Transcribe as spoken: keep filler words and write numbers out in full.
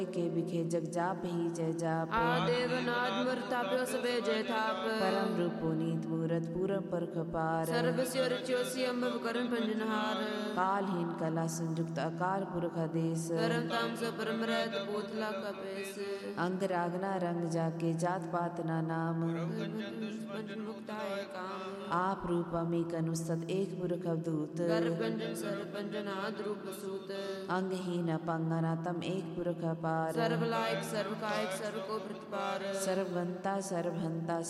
के बिखे जग जाप ही जय जाप। आदेव नाद मूर्ताप्यो सबे जय थाप। परम रूप पुनीत मूरत पूरम परख पार। सर्व स्वर च्योसी अम्ब करण पंजनहार। कालहीन कला संयुक्त अकाल पुरख आदेश। परम ताम स परम रहत पोतला कपेस। अंग रागना रंग जाके जात पात ना नाम। पंजन मुक्ताय काम। आप रूप अमीक अनुसत एक पुरख अवधूत। गर्भ पंजन सर पंजन आद रूप सूत। अंगहीन अपंगना तम एक पुरख अपार। सर्व लायक सर्व कायक सर्व को प्रतिपार। सर्वगंता सर्वहंता